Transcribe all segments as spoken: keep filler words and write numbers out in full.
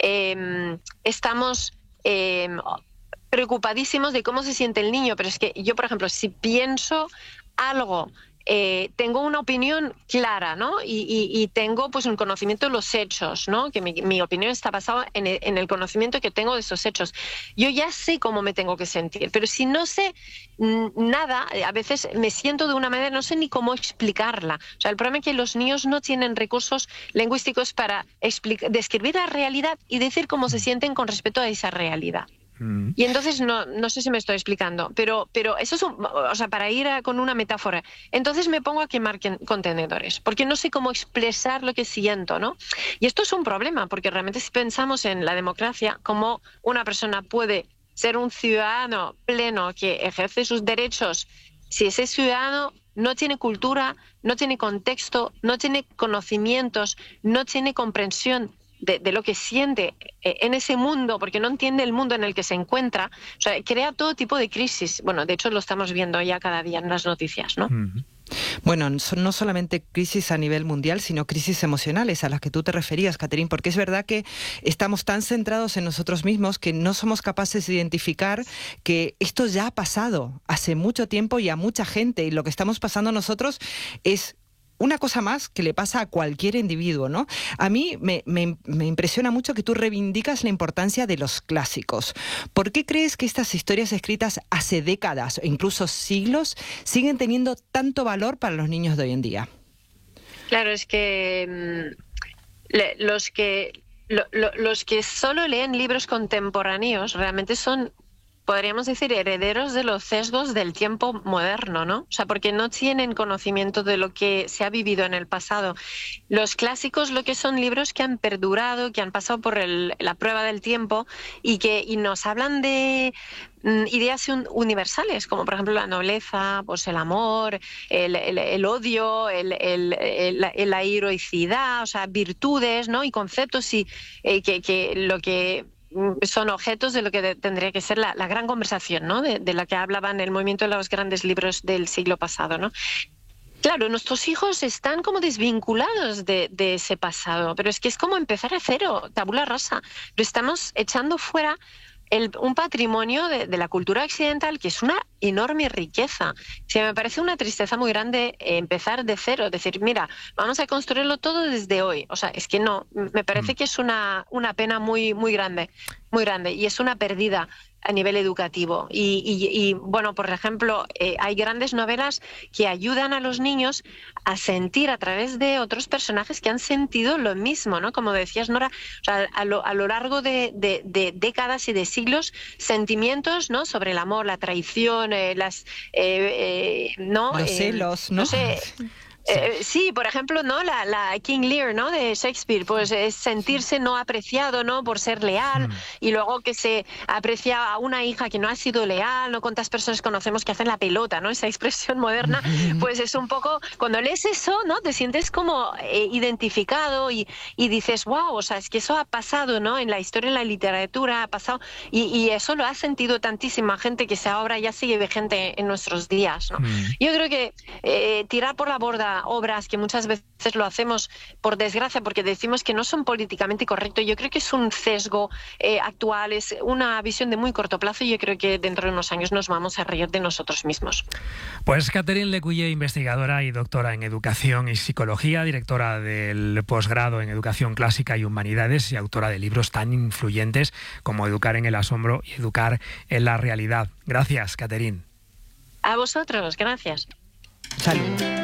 eh, estamos eh, preocupadísimos de cómo se siente el niño, pero es que yo, por ejemplo, si pienso algo, eh, tengo una opinión clara, ¿no? Y, y, y tengo pues un conocimiento de los hechos, ¿no? Que mi, mi opinión está basada en el, en el conocimiento que tengo de esos hechos. Yo ya sé cómo me tengo que sentir, pero si no sé nada, a veces me siento de una manera, no sé ni cómo explicarla. O sea, el problema es que los niños no tienen recursos lingüísticos para describir la realidad y decir cómo se sienten con respecto a esa realidad. Y entonces, no, no sé si me estoy explicando, pero, pero eso es, un, o sea, para ir a, con una metáfora, entonces me pongo a quemar contenedores, porque no sé cómo expresar lo que siento, ¿no? Y esto es un problema, porque realmente si pensamos en la democracia, cómo una persona puede ser un ciudadano pleno que ejerce sus derechos, si ese ciudadano no tiene cultura, no tiene contexto, no tiene conocimientos, no tiene comprensión De, de lo que siente en ese mundo, porque no entiende el mundo en el que se encuentra, o sea, crea todo tipo de crisis. Bueno, de hecho lo estamos viendo ya cada día en las noticias, ¿no? Mm-hmm. Bueno, no solamente crisis a nivel mundial, sino crisis emocionales a las que tú te referías, Catherine, porque es verdad que estamos tan centrados en nosotros mismos que no somos capaces de identificar que esto ya ha pasado hace mucho tiempo y a mucha gente, y lo que estamos pasando nosotros es una cosa más que le pasa a cualquier individuo, ¿no? A mí me, me, me impresiona mucho que tú reivindicas la importancia de los clásicos. ¿Por qué crees que estas historias escritas hace décadas o incluso siglos siguen teniendo tanto valor para los niños de hoy en día? Claro, es que mmm, le, los que lo, lo, los que solo leen libros contemporáneos realmente son, podríamos decir, herederos de los sesgos del tiempo moderno, ¿no? O sea, porque no tienen conocimiento de lo que se ha vivido en el pasado. Los clásicos lo que son libros que han perdurado, que han pasado por el, la prueba del tiempo y que y nos hablan de mm, ideas un, universales, como por ejemplo la nobleza, pues el amor, el, el, el odio, el, el, el, la heroicidad, o sea, virtudes, ¿no? Y conceptos y eh, que, que lo que son objetos de lo que de, tendría que ser la, la gran conversación, ¿no? De, de la que hablaban el movimiento de los grandes libros del siglo pasado, ¿no? Claro, nuestros hijos están como desvinculados de, de ese pasado, pero es que es como empezar a cero, tabula rasa. Lo estamos echando fuera el, un patrimonio de, de la cultura occidental que es una enorme riqueza. O sea, me parece una tristeza muy grande eh, empezar de cero, decir, mira, vamos a construirlo todo desde hoy. O sea, es que no, me parece que es una, una pena muy, muy grande, muy grande, y es una pérdida a nivel educativo. Y, y, y bueno, por ejemplo, eh, hay grandes novelas que ayudan a los niños a sentir a través de otros personajes que han sentido lo mismo, ¿no? Como decías, Nora, o sea, a, lo, a lo largo de, de, de décadas y de siglos, sentimientos, ¿no? Sobre el amor, la traición, eh, las... Eh, eh, ¿no? Los eh, celos, ¿no? No sé... Sí. Eh, sí, por ejemplo, ¿no? La, la King Lear, ¿no? De Shakespeare, pues es sentirse no apreciado, ¿no? Por ser leal, mm. y luego que se aprecia a una hija que no ha sido leal, ¿no? ¿Cuántas personas conocemos que hacen la pelota, ¿no? Esa expresión moderna, pues es un poco, cuando lees eso, ¿no? Te sientes como eh, identificado y, y dices, wow, o sea, es que eso ha pasado, ¿no? En la historia, en la literatura ha pasado, y, y eso lo ha sentido tantísima gente que esa obra ya sigue vigente en nuestros días, ¿no? Mm. Yo creo que eh, tirar por la borda obras que muchas veces lo hacemos por desgracia porque decimos que no son políticamente correctos, yo creo que es un sesgo eh, actual, es una visión de muy corto plazo, y yo creo que dentro de unos años nos vamos a reír de nosotros mismos. Pues Catherine Lecuyer, investigadora y doctora en Educación y Psicología, directora del posgrado en Educación Clásica y Humanidades y autora de libros tan influyentes como Educar en el asombro y Educar en la realidad. Gracias, Catherine. A vosotros, gracias. Salud.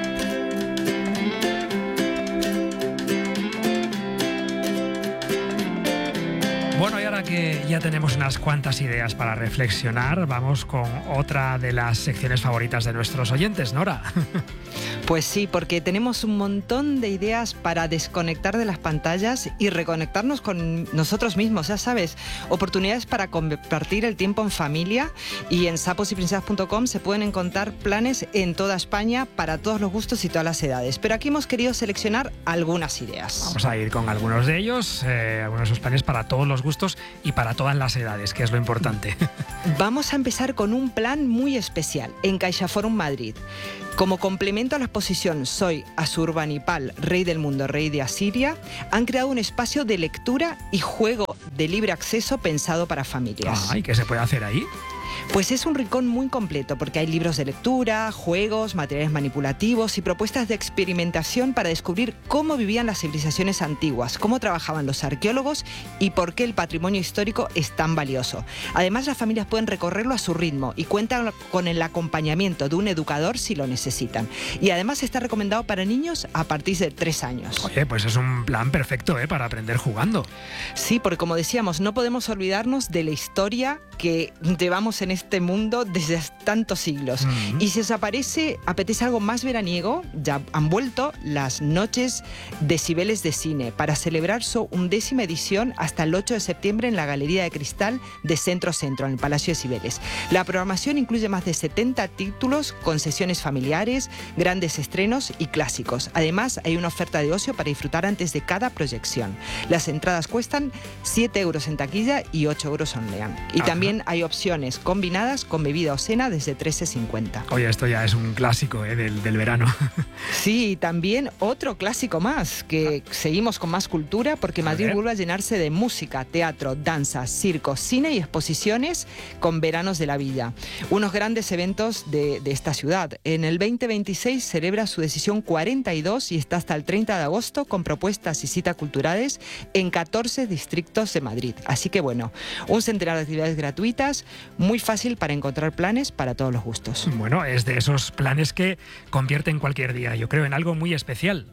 Bueno, y ahora que ya tenemos unas cuantas ideas para reflexionar, vamos con otra de las secciones favoritas de nuestros oyentes, Nora. Pues sí, porque tenemos un montón de ideas para desconectar de las pantallas y reconectarnos con nosotros mismos, ya sabes, oportunidades para compartir el tiempo en familia, y en sapos y princesas punto com se pueden encontrar planes en toda España para todos los gustos y todas las edades, pero aquí hemos querido seleccionar algunas ideas. Vamos a ir con algunos de ellos, eh, algunos de esos planes para todos los gustos y para todas las edades, que es lo importante. Vamos a empezar con un plan muy especial en CaixaForum Madrid. Como complemento a la exposición Soy Asurbanipal, Rey del Mundo, Rey de Asiria, han creado un espacio de lectura y juego de libre acceso pensado para familias. Ah, ¿y qué se puede hacer ahí? Pues es un rincón muy completo porque hay libros de lectura, juegos, materiales manipulativos y propuestas de experimentación para descubrir cómo vivían las civilizaciones antiguas, cómo trabajaban los arqueólogos y por qué el patrimonio histórico es tan valioso. Además, las familias pueden recorrerlo a su ritmo y cuentan con el acompañamiento de un educador si lo necesitan. Y además está recomendado para niños a partir de tres años. Oye, pues es un plan perfecto, ¿eh? Para aprender jugando. Sí, porque como decíamos, no podemos olvidarnos de la historia que llevamos en este mundo desde tantos siglos. Mm-hmm. Y si os aparece, apetece algo más veraniego, ya han vuelto las noches de Cibeles de cine para celebrar su undécima edición hasta el ocho de septiembre en la Galería de Cristal de Centro Centro, en el Palacio de Cibeles. La programación incluye más de setenta títulos con sesiones familiares, grandes estrenos y clásicos. Además, hay una oferta de ocio para disfrutar antes de cada proyección. Las entradas cuestan siete euros en taquilla y ocho euros online. Y Ajá. también hay opciones combinadas con bebida o cena desde trece cincuenta. Oye, esto ya es un clásico, ¿eh? del, del verano. Sí, también otro clásico más, que ah. seguimos con más cultura porque Madrid vuelve a llenarse de música, teatro, danza, circo, cine y exposiciones con Veranos de la Villa. Unos grandes eventos de, de esta ciudad. En el veinte veintiséis celebra su decisión cuarenta y dos y está hasta el treinta de agosto con propuestas y citas culturales en catorce distritos de Madrid. Así que bueno, un centenar de actividades gratuitas, muy fácil para encontrar planes para todos los gustos. Bueno, es de esos planes que convierten cualquier día, yo creo, en algo muy especial.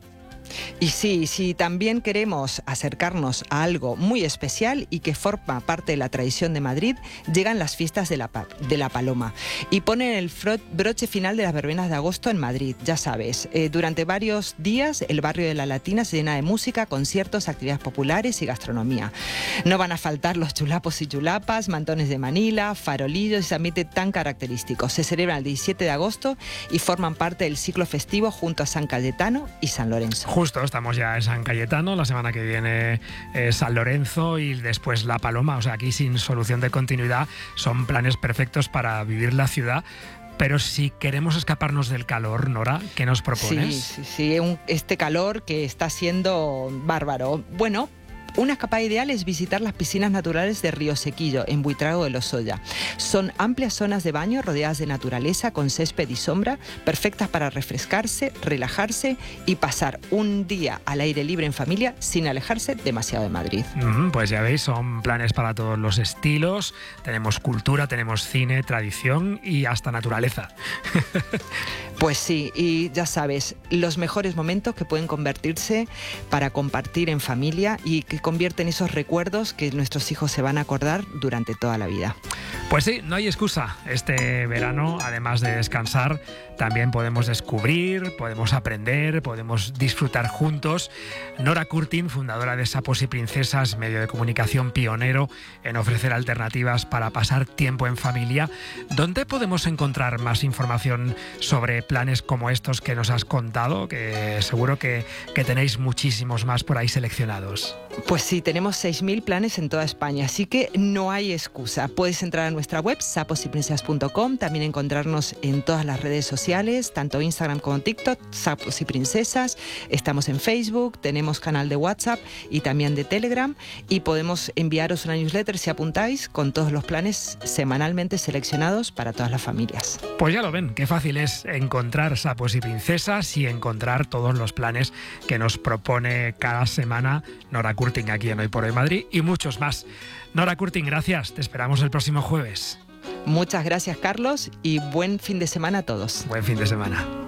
Y sí, si también queremos acercarnos a algo muy especial y que forma parte de la tradición de Madrid, llegan las fiestas de la, de la Paloma y ponen el broche final de las verbenas de agosto en Madrid, ya sabes. Eh, durante varios días el barrio de la Latina se llena de música, conciertos, actividades populares y gastronomía. No van a faltar los chulapos y chulapas, mantones de Manila, farolillos y ese ambiente tan característico. Se celebran el diecisiete de agosto y forman parte del ciclo festivo junto a San Cayetano y San Lorenzo. Justo, estamos ya en San Cayetano, la semana que viene eh, San Lorenzo y después La Paloma, o sea, aquí sin solución de continuidad, son planes perfectos para vivir la ciudad. Pero si queremos escaparnos del calor, Nora, ¿qué nos propones? Sí, sí, sí, un, este calor que está siendo bárbaro. Bueno, una escapada ideal es visitar las piscinas naturales de Río Sequillo, en Buitrago de Lozoya. Son amplias zonas de baño rodeadas de naturaleza con césped y sombra, perfectas para refrescarse, relajarse y pasar un día al aire libre en familia sin alejarse demasiado de Madrid. Mm, pues ya veis, son planes para todos los estilos. Tenemos cultura, tenemos cine, tradición y hasta naturaleza. Pues sí, y ya sabes, los mejores momentos que pueden convertirse para compartir en familia y que convierten esos recuerdos que nuestros hijos se van a acordar durante toda la vida. Pues sí, no hay excusa. Este verano, además de descansar, también podemos descubrir, podemos aprender, podemos disfrutar juntos. Nora Curtin, fundadora de Sapos y Princesas, medio de comunicación pionero en ofrecer alternativas para pasar tiempo en familia. ¿Dónde podemos encontrar más información sobre planes como estos que nos has contado? Que seguro que, que tenéis muchísimos más por ahí seleccionados. Pues sí, tenemos seis mil planes en toda España, así que no hay excusa. Puedes entrar a nuestra web, sapos y princesas punto com, también encontrarnos en todas las redes sociales, tanto Instagram como TikTok, Sapos y Princesas. Estamos en Facebook, tenemos canal de WhatsApp y también de Telegram, y podemos enviaros una newsletter si apuntáis con todos los planes semanalmente seleccionados para todas las familias. Pues ya lo ven, qué fácil es encontrar Sapos y Princesas y encontrar todos los planes que nos propone cada semana Nora Curtin aquí en Hoy por Hoy Madrid y muchos más. Nora Curtin, gracias. Te esperamos el próximo jueves. Muchas gracias, Carlos, y buen fin de semana a todos. Buen fin de semana.